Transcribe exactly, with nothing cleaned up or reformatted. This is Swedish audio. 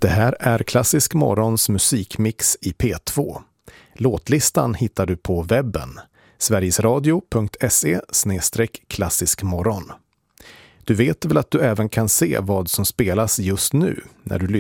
Det här är Klassisk Morgons musikmix i P två. Låtlistan hittar du på webben, sverigesradio punkt se slash klassiskmorgon. Du vet väl att du även kan se vad som spelas just nu när du lyssnar